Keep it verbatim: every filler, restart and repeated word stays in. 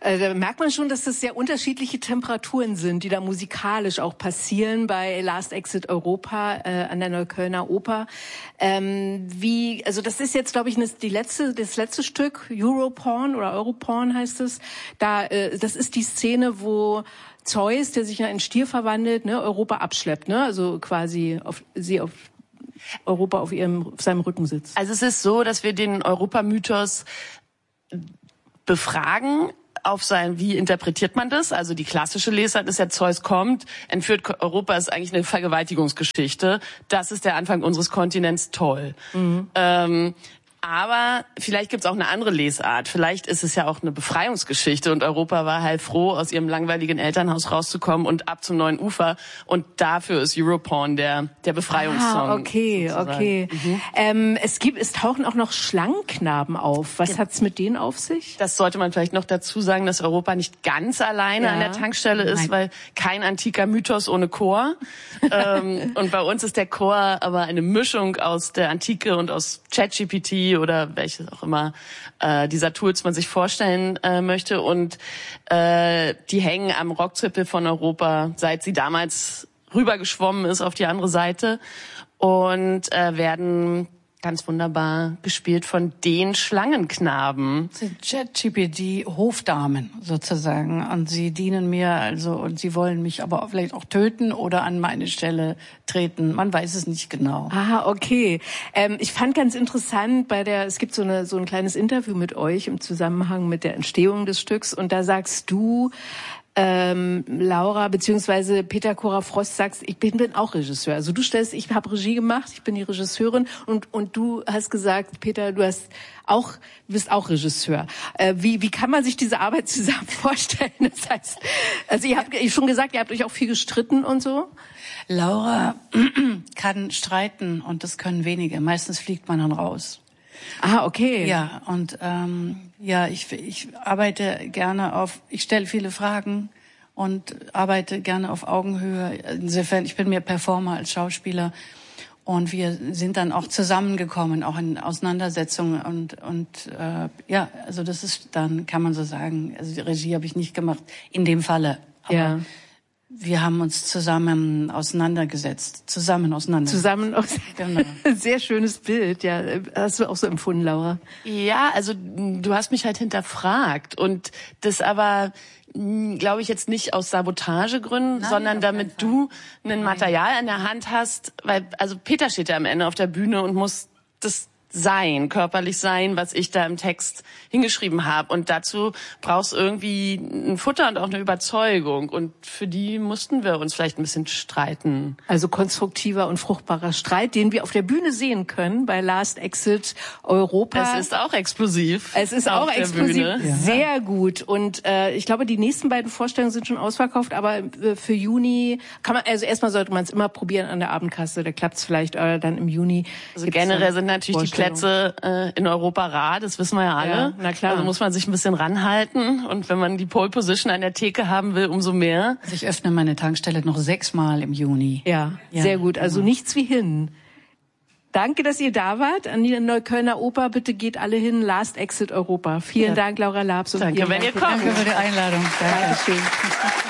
äh, da merkt man schon, dass das sehr unterschiedliche Temperaturen sind, die da musikalisch auch passieren bei Last Exit Europa äh, an der Neuköllner Oper. Ähm, wie, also das ist jetzt, glaube ich, die letzte, das letzte Stück, Europorn oder Europorn heißt es. Da, äh, das ist die Szene, wo Zeus, der sich ja in Stier verwandelt, ne, Europa abschleppt, ne, also quasi auf sie auf Europa auf ihrem auf seinem Rücken sitzt. Also es ist so, dass wir den Europamythos befragen auf sein, wie interpretiert man das? Also die klassische Lesart ist ja, Zeus kommt, entführt Europa, ist eigentlich eine Vergewaltigungsgeschichte. Das ist der Anfang unseres Kontinents, toll. Mhm. Ähm, Aber vielleicht gibt's auch eine andere Lesart. Vielleicht ist es ja auch eine Befreiungsgeschichte und Europa war heilfroh, aus ihrem langweiligen Elternhaus rauszukommen und ab zum neuen Ufer. Und dafür ist Europorn der der Befreiungssong. Ah, okay, sozusagen. okay. Mhm. Ähm, es gibt, es tauchen auch noch Schlangenknaben auf. Was ja. hat's mit denen auf sich? Das sollte man vielleicht noch dazu sagen, dass Europa nicht ganz alleine ja. an der Tankstelle ist, Nein. weil kein antiker Mythos ohne Chor. ähm, und bei uns ist der Chor aber eine Mischung aus der Antike und aus ChatGPT oder welches auch immer äh, dieser Tools man sich vorstellen äh, möchte. Und äh, die hängen am Rockzipfel von Europa, seit sie damals rübergeschwommen ist auf die andere Seite und äh, werden ganz wunderbar gespielt von den Schlangenknaben. Sind ChatGPT-Hofdamen sozusagen und sie dienen mir also und sie wollen mich aber vielleicht auch töten oder an meine Stelle treten. Man weiß es nicht genau. Ah, okay. Ähm, ich fand ganz interessant bei der, es gibt so eine so ein kleines Interview mit euch im Zusammenhang mit der Entstehung des Stücks und da sagst du, Ähm, Laura beziehungsweise Peter Cora-Frost sagst, ich bin, bin auch Regisseur. Also du stellst, ich habe Regie gemacht, ich bin die Regisseurin und und du hast gesagt, Peter, du hast auch bist auch Regisseur. Äh, wie wie kann man sich diese Arbeit zusammen vorstellen? Das heißt, also ihr habt ja. schon gesagt, ihr habt euch auch viel gestritten und so. Laura kann streiten und das können wenige. Meistens fliegt man dann raus. Ah, okay. Ja, und ähm, ja, ich, ich arbeite gerne auf, ich stelle viele Fragen und arbeite gerne auf Augenhöhe. Insofern, ich bin mehr Performer als Schauspieler und wir sind dann auch zusammengekommen, auch in Auseinandersetzungen und und äh, ja, also das ist dann, kann man so sagen, also die Regie habe ich nicht gemacht in dem Falle. Aber ja. Wir haben uns zusammen auseinandergesetzt. Zusammen auseinandergesetzt. Zusammen aus genau. Sehr schönes Bild, ja. Hast du auch so empfunden, Laura? Ja, also du hast mich halt hinterfragt und das aber, glaube ich, jetzt nicht aus Sabotagegründen, Nein, sondern damit du ein Material in der Hand hast, weil, also Peter steht ja am Ende auf der Bühne und muss das sein, körperlich sein, was ich da im Text hingeschrieben habe. Und dazu brauchst du irgendwie ein Futter und auch eine Überzeugung. Und für die mussten wir uns vielleicht ein bisschen streiten. Also konstruktiver und fruchtbarer Streit, den wir auf der Bühne sehen können bei Last Exit Europa. Es ist auch explosiv. Es ist auch explosiv. Ja. Sehr gut. Und äh, ich glaube, die nächsten beiden Vorstellungen sind schon ausverkauft. Aber äh, für Juni kann man, also erstmal sollte man es immer probieren an der Abendkasse. Da klappt es vielleicht äh, dann im Juni. Also generell sind natürlich die Plätze äh, in Europa rar, das wissen wir ja alle. Ja, na klar. Also muss man sich ein bisschen ranhalten und wenn man die Pole Position an der Theke haben will, umso mehr. Also ich öffne meine Tankstelle noch sechsmal im Juni. Ja, ja, sehr gut. Also genau. Nichts wie hin. Danke, dass ihr da wart. An die Neuköllner Oper, bitte geht alle hin. Last Exit Europa. Vielen ja. Dank, Laura Labs. Und Danke, wenn ihr kommt. Danke für die Einladung. Dankeschön.